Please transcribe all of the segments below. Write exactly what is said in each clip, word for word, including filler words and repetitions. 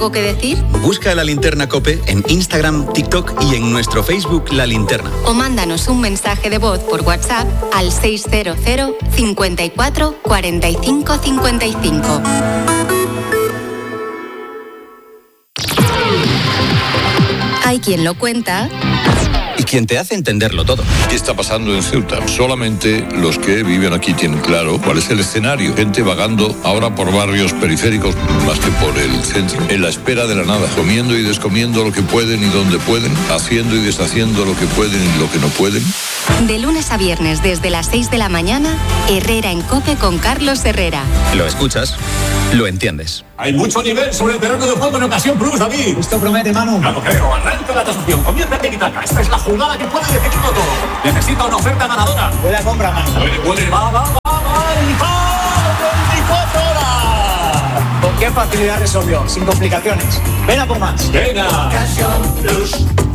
algo que decir? Busca La Linterna COPE en Instagram, TikTok y en nuestro Facebook La Linterna. O mándanos un mensaje de voz por WhatsApp al seis cero cero, cincuenta y cuatro, cuarenta y cinco, cincuenta y cinco. Hay quien lo cuenta y quien te hace entenderlo todo. ¿Qué está pasando en Ceuta? Solamente los que viven aquí tienen claro cuál es el escenario. Gente vagando ahora por barrios periféricos más que por el centro, en la espera de la nada, comiendo y descomiendo lo que pueden y donde pueden, haciendo y deshaciendo lo que pueden y lo que no pueden. De lunes a viernes desde las seis de la mañana, Herrera en COPE con Carlos Herrera. Lo escuchas, lo entiendes. Hay mucho nivel sobre el terreno de juego en Ocasión Plus, David. Esto promete, Manu. No lo creo. Arranca la tasación. Comienza en Tiki-Taka. Esta es la jugada que puede decidirlo todo. Necesita una oferta ganadora. Buena compra, Manu. Puede, puede. Va, va, va, va. veinticuatro horas. ¿Con qué facilidad resolvió? Sin complicaciones. Ven a por más. Venga. Ocasión Plus.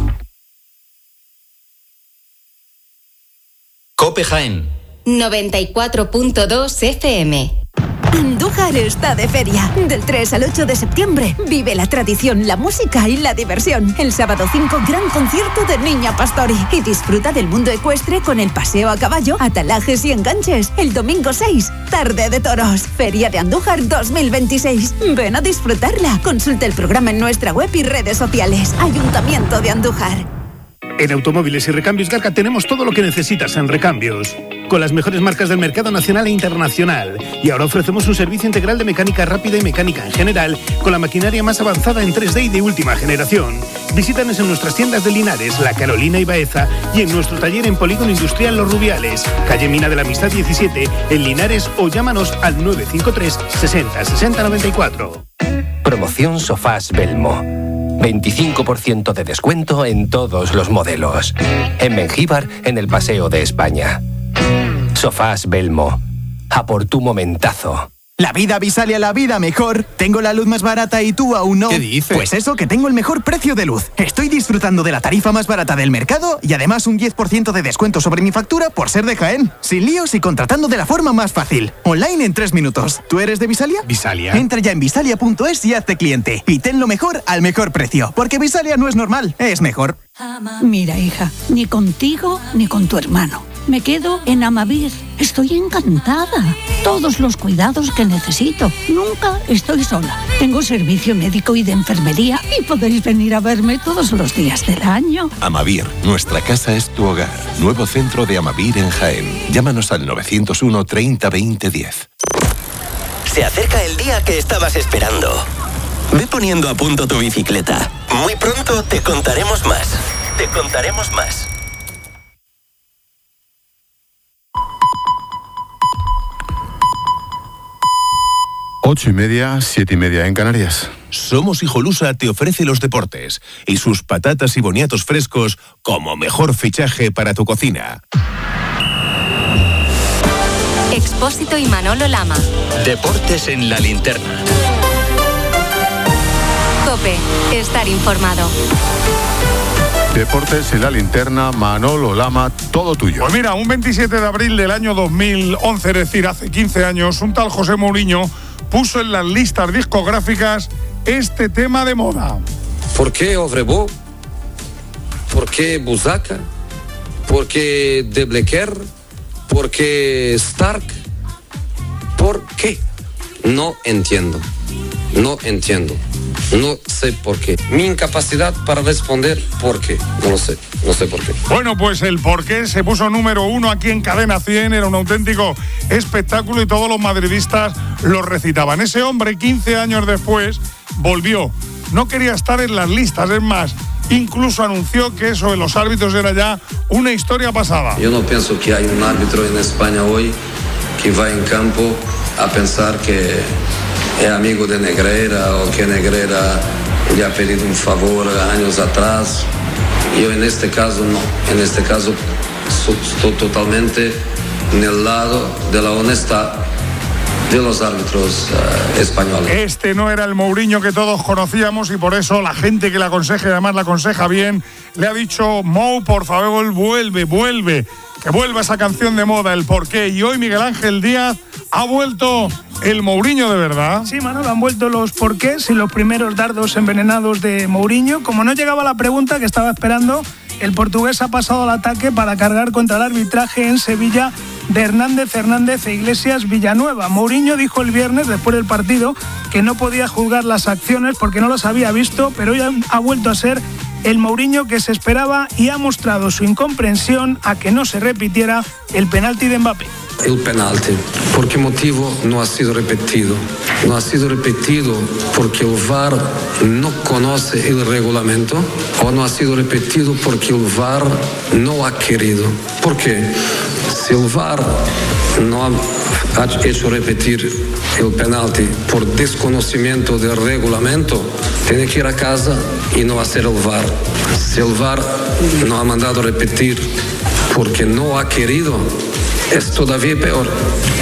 COPE Jaén noventa y cuatro punto dos F M. Andújar está de feria. Del tres al ocho de septiembre. Vive la tradición, la música y la diversión. El sábado cinco, gran concierto de Niña Pastori. Y disfruta del mundo ecuestre con el paseo a caballo, atalajes y enganches. El domingo seis, tarde de toros. Feria de Andújar dos mil veintiséis. Ven a disfrutarla. Consulta el programa en nuestra web y redes sociales. Ayuntamiento de Andújar. En Automóviles y Recambios Garca tenemos todo lo que necesitas en recambios, con las mejores marcas del mercado nacional e internacional. Y ahora ofrecemos un servicio integral de mecánica rápida y mecánica en general, con la maquinaria más avanzada en tres D y de última generación. Visítanos en nuestras tiendas de Linares, La Carolina y Baeza, y en nuestro taller en Polígono Industrial Los Rubiales, calle Mina de la Amistad diecisiete, en Linares, o llámanos al nueve cinco tres, sesenta, sesenta, noventa y cuatro. Promoción Sofás Belmo. veinticinco por ciento de descuento en todos los modelos. En Mengíbar, en el Paseo de España. Sofás Belmo. A por tu momentazo. La vida Visalia, la vida mejor. Tengo la luz más barata y tú aún no. ¿Qué dices? Pues eso, que tengo el mejor precio de luz. Estoy disfrutando de la tarifa más barata del mercado y además un diez por ciento de descuento sobre mi factura por ser de Jaén. Sin líos y contratando de la forma más fácil. Online en tres minutos. ¿Tú eres de Visalia? Visalia. Entra ya en visalia punto es y hazte cliente. Y ten lo mejor al mejor precio. Porque Visalia no es normal, es mejor. Mira, hija, ni contigo ni con tu hermano. Me quedo en Amavir. Estoy encantada. Todos los cuidados que necesito. Nunca estoy sola. Tengo servicio médico y de enfermería y podéis venir a verme todos los días del año. Amavir, nuestra casa es tu hogar. Nuevo centro de Amavir en Jaén. Llámanos al novecientos uno, treinta, veinte, diez. Se acerca el día que estabas esperando. Ve poniendo a punto tu bicicleta. Muy pronto te contaremos más. Te contaremos más. Ocho y media, siete y media en Canarias. Somos Hijolusa te ofrece los deportes y sus patatas y boniatos frescos como mejor fichaje para tu cocina. Expósito y Manolo Lama. Deportes en La Linterna. COPE, estar informado. Deportes en La Linterna, Manolo Lama, todo tuyo. Pues mira, un veintisiete de abril del año dos mil once, es decir, hace quince años, un tal José Mourinho puso en las listas discográficas este tema de moda. ¿Por qué Ovrebo? ¿Por qué Buzaca? ¿Por qué De Blecker? ¿Por qué Stark? ¿Por qué? No entiendo. No entiendo. No sé por qué. Mi incapacidad para responder por qué. No lo sé. No sé por qué. Bueno, pues el por qué se puso número uno aquí en Cadena cien. Era un auténtico espectáculo y todos los madridistas lo recitaban. Ese hombre, quince años después, volvió. No quería estar en las listas. Es más, incluso anunció que eso de los árbitros era ya una historia pasada. Yo no pienso que hay un árbitro en España hoy que va en campo a pensar que es amigo de Negreira o que Negreira le ha pedido un favor años atrás. Yo en este caso no, en este caso estoy totalmente en el lado de la honestidad de los árbitros uh, españoles. Este no era el Mourinho que todos conocíamos y por eso la gente que le aconseja, y además le aconseja bien, le ha dicho: Mou, por favor, vuelve, vuelve, que vuelva esa canción de moda, el porqué. Y hoy Miguel Ángel Díaz ha vuelto el Mourinho de verdad. Sí, Manolo, han vuelto los porqués y los primeros dardos envenenados de Mourinho. Como no llegaba la pregunta que estaba esperando, el portugués ha pasado al ataque para cargar contra el arbitraje en Sevilla de Hernández, Hernández e Iglesias Villanueva. Mourinho dijo el viernes, después del partido, que no podía juzgar las acciones porque no las había visto, pero hoy ha vuelto a ser el Mourinho que se esperaba y ha mostrado su incomprensión a que no se repitiera el penalti de Mbappé. El penalti, ¿por qué motivo no ha sido repetido? No ha sido repetido porque el V A R no conoce el reglamento o no ha sido repetido porque el V A R no ha querido. ¿Por qué? Si el V A R no ha hecho repetir el penalti por desconocimiento del reglamento, tiene que ir a casa y no hacer el V A R. Si el V A R no ha mandado repetir porque no ha querido, es todavía peor.